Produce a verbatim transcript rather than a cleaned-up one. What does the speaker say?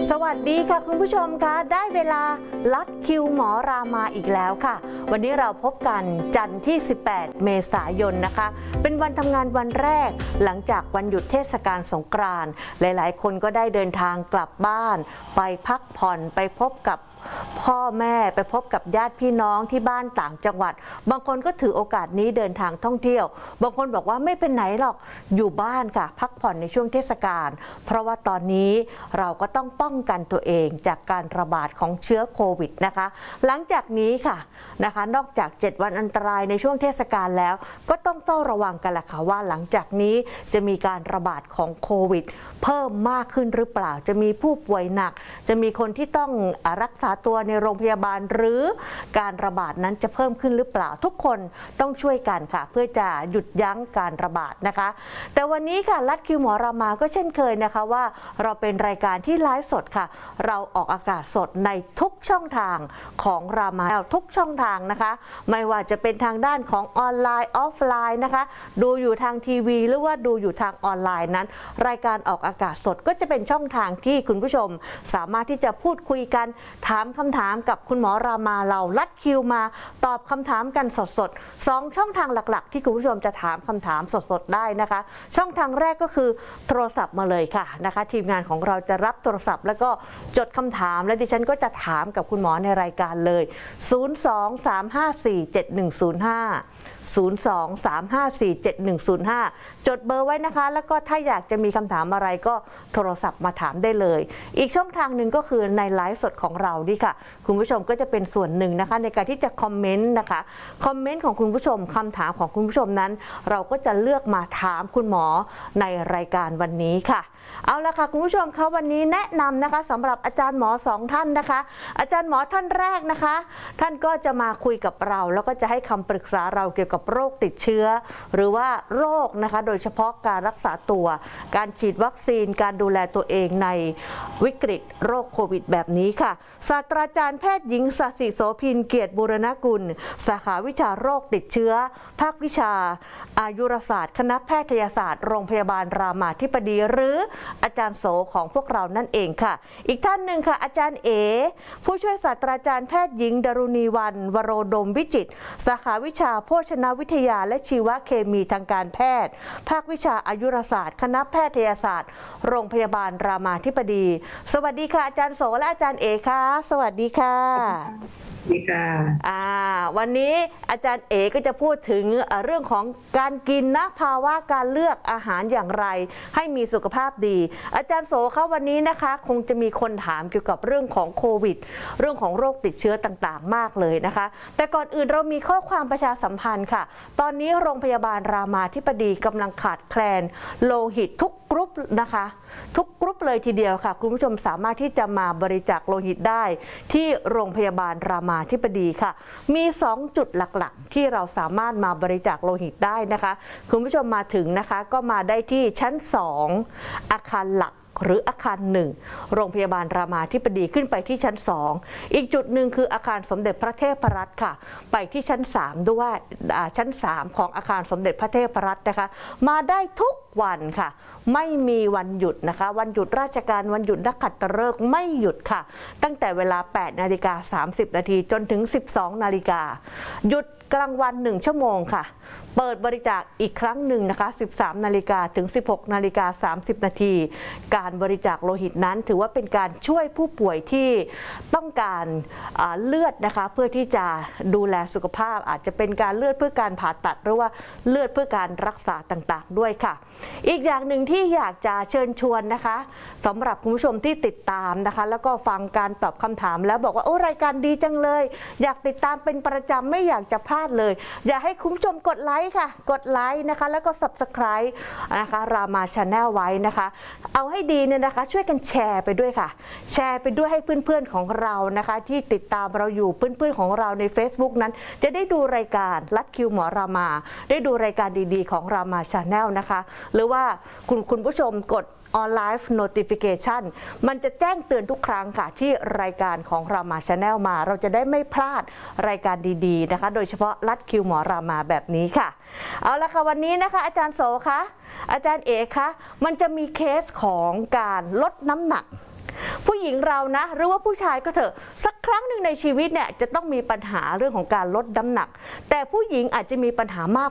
สวัสดีค่ะคุณผู้ชมคะได้เวลาลัดคิวหมอรามาอีกแล้วค่ะวันนี้เราพบกันจันทร์ที่สิบแปดเมษายนนะคะเป็นวันทำงานวันแรกหลังจากวันหยุดเทศกาลสงกรานต์หลายๆคนก็ได้เดินทางกลับบ้านไปพักผ่อนไปพบกับพ่อแม่ไปพบกับญาติพี่น้องที่บ้านต่างจังหวัดบางคนก็ถือโอกาสนี้เดินทางท่องเที่ยวบางคนบอกว่าไม่เป็นไหนหรอกอยู่บ้านค่ะพักผ่อนในช่วงเทศกาลเพราะว่าตอนนี้เราก็ต้องป้องกันตัวเองจากการระบาดของเชื้อโควิดนะคะหลังจากนี้ค่ะนะคะนอกจากเจ็ดวันอันตรายในช่วงเทศกาลแล้วก็ต้องเฝ้าระวังกันแหละค่ะว่าหลังจากนี้จะมีการระบาดของโควิดเพิ่มมากขึ้นหรือเปล่าจะมีผู้ป่วยหนักจะมีคนที่ต้องรักษาตัวในโรงพยาบาลหรือการระบาดนั้นจะเพิ่มขึ้นหรือเปล่าทุกคนต้องช่วยกันค่ะเพื่อจะหยุดยั้งการระบาดนะคะแต่วันนี้ค่ะลัดคิวหมอรามาก็เช่นเคยนะคะว่าเราเป็นรายการที่ไลฟ์สดค่ะเราออกอากาศสดในทุกช่องทางของรามาทุกช่องทางนะคะไม่ว่าจะเป็นทางด้านของออนไลน์ออฟไลน์นะคะดูอยู่ทางทีวีหรือว่าดูอยู่ทางออนไลน์นั้นรายการออกอากาศสดก็จะเป็นช่องทางที่คุณผู้ชมสามารถที่จะพูดคุยกันถามคำถามกับคุณหมอรามาเราลัดคิวมาตอบคำถามกันสดๆสองช่องทางหลักๆที่คุณผู้ชมจะถามคำถามสดๆได้นะคะช่องทางแรกก็คือโทรศัพท์มาเลยค่ะนะคะทีมงานของเราจะรับโทรศัพท์แล้วก็จดคำถามและดิฉันก็จะถามกับคุณหมอในรายการเลยศูนย์ สอง สาม ห้า สี่ เจ็ด หนึ่ง ศูนย์ ห้า ศูนย์ สอง สาม ห้า สี่ เจ็ด หนึ่ง ศูนย์ ห้าจดเบอร์ไว้นะคะแล้วก็ถ้าอยากจะมีคำถามอะไรก็โทรศัพท์มาถามได้เลยอีกช่องทางหนึ่งก็คือในไลฟ์สดของเรานี่ค่ะคุณผู้ชมก็จะเป็นส่วนหนึ่งนะคะในการที่จะคอมเมนต์นะคะคอมเมนต์ของคุณผู้ชมคำถามของคุณผู้ชมนั้นเราก็จะเลือกมาถามคุณหมอในรายการวันนี้ค่ะเอาละค่ะคุณผู้ชมคะวันนี้แนะนำนะคะสำหรับอาจารย์หมอสองท่านนะคะอาจารย์หมอท่านแรกนะคะท่านก็จะมาคุยกับเราแล้วก็จะให้คำปรึกษาเราเกี่ยวกับโรคติดเชื้อหรือว่าโรคนะคะโดยเฉพาะการรักษาตัวการฉีดวัคซีนการดูแลตัวเองในวิกฤตโรคโควิดแบบนี้ค่ะศาสตราจารย์แพทย์หญิงศศิโสภินเกียรติบูรณกุลสาขาวิชาโรคติดเชื้อภาควิชาอายุรศาสตร์คณะแพทยศาสตร์โรงพยาบาลรามาธิบดีหรืออาจารย์โสของพวกเรานั่นเองค่ะอีกท่านหนึ่งค่ะอาจารย์เอผู้ช่วยศาสตราจารย์แพทย์หญิงดรุณีวรรณวโรดมวิจิตรสาขาวิชาโภชนาวิทยาและชีวเคมีทางการแพทย์ภาควิชาอายุรศาสตร์คณะแพทยศาสตร์โรงพยาบาลรามาธิบดีสวัสดีค่ะอาจารย์โสและอาจารย์เอค่ะสวัสดีค่ะดีค่ะอ่าวันนี้อาจารย์เอก็จะพูดถึงเรื่องของการกินนะภาวะการเลือกอาหารอย่างไรให้มีสุขภาพดีอาจารย์โสคะวันนี้นะคะคงจะมีคนถามเกี่ยวกับเรื่องของโควิดเรื่องของโรคติดเชื้อต่างๆมากเลยนะคะแต่ก่อนอื่นเรามีข้อความประชาสัมพันธ์ค่ะตอนนี้โรงพยาบาลรามาธิบดีกำลังขาดแคลนโลหิตทุกกรุ๊ปนะคะทุกกรุ๊ปเลยทีเดียวค่ะคุณผู้ชมสามารถที่จะมาบริจาคโลหิตได้ที่โรงพยาบาลรามาธิบดีค่ะมีสองจุดหลักๆที่เราสามารถมาบริจาคโลหิตได้นะคะคุณผู้ชมมาถึงนะคะก็มาได้ที่ชั้นสองอาคารหลักหรืออาคารหนึ่งโรงพยาบาลรามาธิบดีขึ้นไปที่ชั้นสองอีกจุดหนึ่งคืออาคารสมเด็จพระเทพรัตน์ค่ะไปที่ชั้นสามด้วยชั้นสามของอาคารสมเด็จพระเทพรัตน์นะคะมาได้ทุกวันค่ะไม่มีวันหยุดนะคะวันหยุดราชการวันหยุดนักขัตฤกษ์ไม่หยุดค่ะตั้งแต่เวลา แปดนาฬิกาสามสิบนาทีจนถึง สิบสองนาฬิกาหยุดกลางวันหนึ่งชั่วโมงค่ะเปิดบริจาคอีกครั้งหนึ่งนะคะ สิบสามนาฬิกาถึง สิบหกนาฬิกาสามสิบนาทีการบริจาคโลหิตนั้นถือว่าเป็นการช่วยผู้ป่วยที่ต้องการเลือดนะคะเพื่อที่จะดูแลสุขภาพอาจจะเป็นการเลือดเพื่อการผ่าตัดหรือว่าเลือดเพื่อการรักษาต่างๆด้วยค่ะอีกอย่างหนึ่งที่อยากจะเชิญชวนนะคะสำหรับคุณผู้ชมที่ติดตามนะคะแล้วก็ฟังการตอบคำถามแล้วบอกว่าโอ้รายการดีจังเลยอยากติดตามเป็นประจำไม่อยากจะพลาดเลยอยากให้คุณผู้ชมกดไลค์ค่ะกดไลค์นะคะแล้วก็ ซับสไครบ์ นะคะรามาชาแนลไว้นะคะเอาให้ดีเนี่ยนะคะช่วยกันแชร์ไปด้วยค่ะแชร์ไปด้วยให้เพื่อนๆของเรานะคะที่ติดตามเราอยู่เพื่อนๆของเราใน เฟซบุ๊ก นั้นจะได้ดูรายการลัดคิวหมอรามาได้ดูรายการดีๆของรามาชาแนลนะคะหรือว่าคุณคุณผู้ชมกดออนไลน์ notification มันจะแจ้งเตือนทุกครั้งค่ะที่รายการของรามาชาแนลมาเราจะได้ไม่พลาดรายการดีๆนะคะโดยเฉพาะลัดคิวหมอรามาแบบนี้ค่ะเอาละค่ะวันนี้นะคะอาจารย์โสคะอาจารย์เอกคะมันจะมีเคสของการลดน้ำหนักผู้หญิงเรานะหรือว่าผู้ชายก็เถอะสักครั้งหนึ่งในชีวิตเนี่ยจะต้องมีปัญหาเรื่องของการลดน้ำหนักแต่ผู้หญิงอาจจะมีปัญหามาก